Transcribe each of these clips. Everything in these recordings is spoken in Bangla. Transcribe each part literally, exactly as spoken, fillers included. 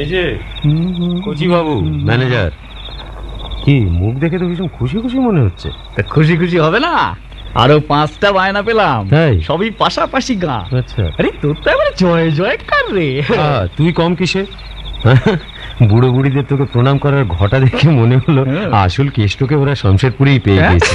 যে কচি বাবু ম্যানেজার, কি মুখ দেখে তো ভীষণ খুশি খুশি মনে হচ্ছে। তা খুশি খুশি হবে না? আরো পাঁচটা বায়না পেলাম, তাই? সবই পাশাপাশি গান। আচ্ছা, আরে তোর তো এবারে জয় জয় কার রে। তুই কম কিসে? বুড়ো বুড়িদের তোকে প্রণাম করার ঘটা দেখে মনে হলো আসল কেষ্টকে ওরা শমশেরপুরেই পেয়ে গেছে।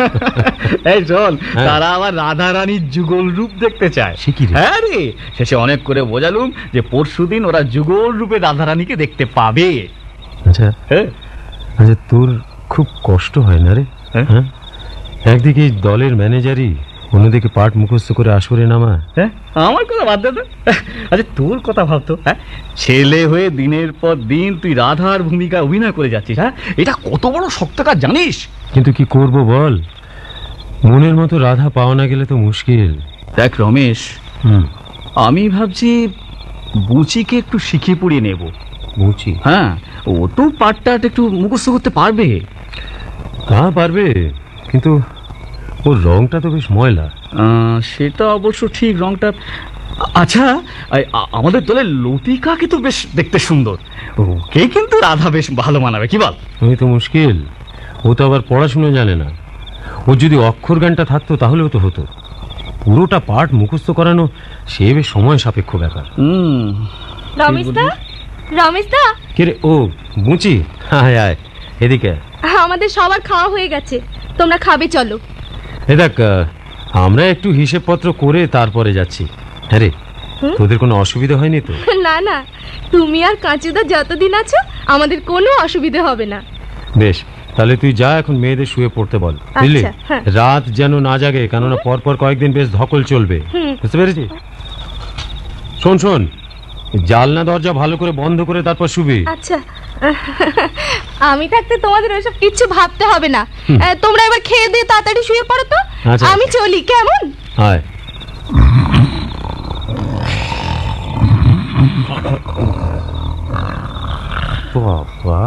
এই চল, তারা আবার রাধা রানীর যুগল রূপ দেখতে চায়। হ্যাঁ রে, শেষে অনেক করে বোঝালুম যে পরশুদিন ওরা যুগল রূপে রাধা রানীকে দেখতে পাবে। আচ্ছা আচ্ছা, তোর খুব কষ্ট হয় না রে? হ্যাঁ, একদিকে দলের ম্যানেজারই, অন্যদিকে পাঠ মুখস্থ করে আসরে নামা। হ্যাঁ, আমার কথা বাদ দে। আচ্ছা তোর কথা ভাবতো, হ্যাঁ, ছেলে হয়ে দিনের পর দিন তুই রাধার ভূমিকা অভিনয় করে যাচ্ছিস। হ্যাঁ, এটা কত বড় শক্ত কাজ জানিস? কিন্তু কি করব বল, মনের মতো রাধা পাওয়া না গেলে তো মুশকিল। দেখ রমেশ, আমি ভাবছি বুচিকে একটু শিখিয়ে পড়িয়ে নেব। বুচি? হ্যাঁ, ও তো পাঠটা একটু মুখস্থ করতে পারবে। তা পারবে, কিন্তু ওর রংটা তো বেশ ময়লা। সেটা অবশ্য ঠিক, রংটা। আচ্ছা, আমাদের দলের লতিকাকে তো বেশ দেখতে সুন্দর, ওকে কিন্তু রাধা বেশ ভালো মানাবে, কি বল? আমি তো মুশকিল, ও তো আবার পড়াশুনো জানে না। ও যদি অক্ষর জ্ঞানটা থাকতো তাহলেও তো হতো। পুরোটা পাঠ মুখস্থ করানো সে বেশ সময় সাপেক্ষ ব্যাপার। হুম। রমেশদা, রমেশদা। কে রে? ও বুচি, আয় আয় এদিকে। আমাদের সবার খাওয়া হয়ে গেছে, তোমরা খাবে চলো। এ দেখ, আমরা একটু হিসেবপত্র করে তারপরে যাচ্ছি। হ্যাঁ রে, তোদের কোনো অসুবিধা হয়নি তো? না না, তুমি আর কাঁচুদা যতদিন আছো আমাদের কোনো অসুবিধা হবে না। বেশ, তাহলে তুই যা, এখন মেয়েদের শুয়ে পড়তে বল, বুঝলি? রাত যেন না জাগে, কেননা পর পর কয়েকদিন বেশ ধকল চলবে, বুঝতে পেরেছিস? শোন শোন, জানলা দরজা ভালো করে বন্ধ করে তারপর শুবি। আচ্ছা, আমি থাকতে তোমাদের ওইসব কিচ্ছু ভাবতে হবে না। তোমরা এবার খেয়ে দিয়ে তাড়াতাড়ি শুয়ে পড়ো তো। আমি চলি, কেমন? আয়। বাবা,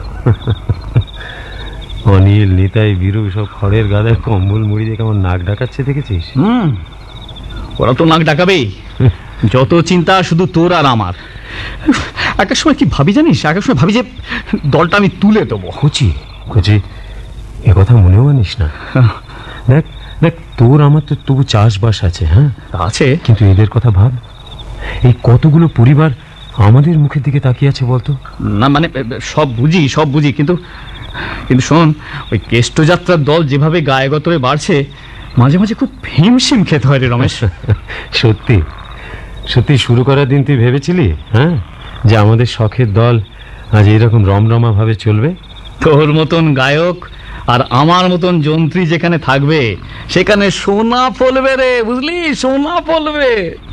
অনিল, নিতাই, বীরু সব খড়ের গাদায় কম্বল মুড়ি দিয়ে কেমন নাক ডাকাচ্ছে, দেখেছিস? হুম, ওরা তো নাক ডাকাবেই। যত চিন্তা শুধু তোর আর আমার। একটা সময় কি ভাবি জানিস, একটা সময় ভাবি যে দলটা আমি তুলে দেবো। কুচি কুচি, এ কথা মনেও আনিস না। দেখ দেখ, তোর আমার তো তবু চাষবাস আছে। হ্যাঁ আছে, কিন্তু এদের কথা ভাব, এই কতগুলো পরিবার আমাদের মুখের দিকে তাকিয়ে আছে বলতো। না মানে সব বুঝি, সব বুঝি, কিন্তু কিন্তু শোন, ওই কেষ্টযাত্রার দল যেভাবে গায়েগতরে বাড়ছে, মাঝে মাঝে খুব হিমশিম খেতে হয় রে রমেশ। সত্যি সত্যি, শুরু করার দিন তুই ভেবেছিলি হ্যাঁ যে আমাদের শখের দল আজ এইরকম রমরমা ভাবে চলবে? তোর মতন গায়ক আর আমার মতন যন্ত্রী যেখানে থাকবে, সেখানে সোনা ফলবে রে, বুঝলি? সোনা ফলবে।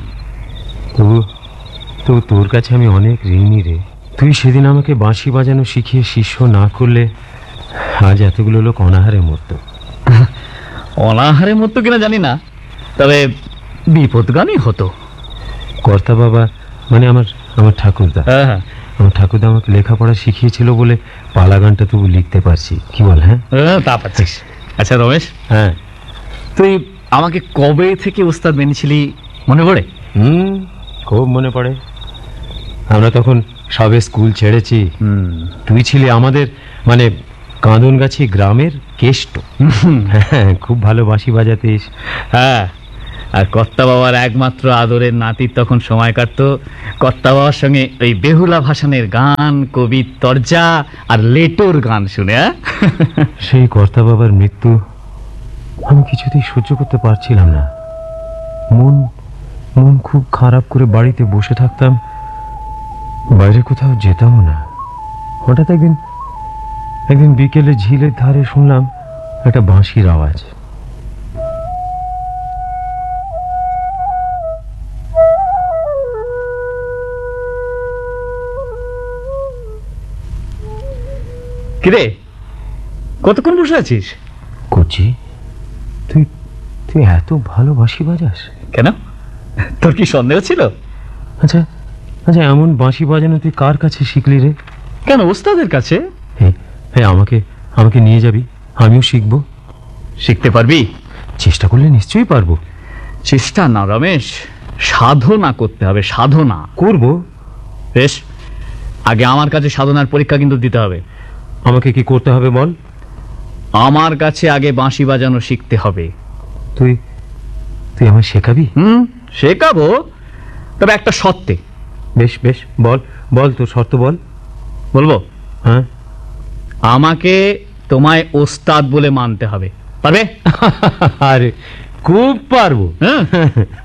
তবু তবু তোর কাছে আমি অনেক ঋণী রে। তুই সেদিন আমাকে বাঁশি বাজানো শিখিয়ে শিষ্য না করলে আজ এতগুলো লোক অনাহারে মরতো। অনাহারে মরতো কিনা জানি না, তবে বিপদগামী হতো। কর্তা বাবা মানে আমার আমার ঠাকুরদা, হ্যাঁ, আমার ঠাকুরদা আমাকে লেখাপড়া শিখিয়েছিল বলে পালা গানটা তবু লিখতে পারছি, কি বল? হ্যাঁ, তা পারছিস। আচ্ছা রমেশ, হ্যাঁ, তুই আমাকে কবে থেকে ওস্তাদ মেনেছিলি মনে পড়ে? হুম, খুব মনে পড়ে। আমরা তখন সবে স্কুল ছেড়েছি। তুই ছিলি আমাদের মানে কাঁদনগাছি গ্রামের কেষ্ট। হ্যাঁ, খুব ভালো বাঁশি বাজাতিস। হ্যাঁ, আর কর্তা বাবার একমাত্র আদরের নাতির তখন সময় কাটতো কর্তা বাবার সঙ্গে ওই বেহুলা ভাসানের গান, কবির তরজা আর লেটোর গান শুনে। সেই কর্তা বাবার মৃত্যু আমি কিছুতেই সহ্য করতে পারছিলাম না। মন মন খুব খারাপ করে বাড়িতে বসে থাকতাম, বাইরে কোথাও যেতামও না। হঠাৎ একদিন একদিন বিকেলে ঝিলের ধারে শুনলাম একটা বাঁশির আওয়াজ। কিরে, কতক্ষণ বসে আছিস? কচি, তুই তুই এত ভালো বাঁশি বাজাস কেন? তোর কি সন্দেহ ছিল? আচ্ছা আচ্ছা, এমন বাঁশি বাজানো তুই কার কাছে শিখলি রে? কেন, ওস্তাদের কাছে। হ্যাঁ, আমাকে আমাকে নিয়ে যাবি, আমিও শিখবো। শিখতে পারবি? চেষ্টা করলে নিশ্চয়ই পারবো। চেষ্টা না রমেশ, সাধনা করতে হবে। সাধনা করব। বেশ, আগে আমার কাছে সাধনার পরীক্ষা কিন্তু দিতে হবে। আমাকে কি করতে হবে বল? আমার কাছে আগে বাঁশি বাজানো শিখতে হবে। তুই তুই আমায় শেখাবি? হুম, শেখাবো, তবে একটা শর্তে। বেশ বেশ, বল বল তোর শর্ত বল। বলবো? হ্যাঁ। আমাকে তোমায় ওস্তাদ বলে মানতে হবে, পারবে? আরে খুব পারবো। হ্যাঁ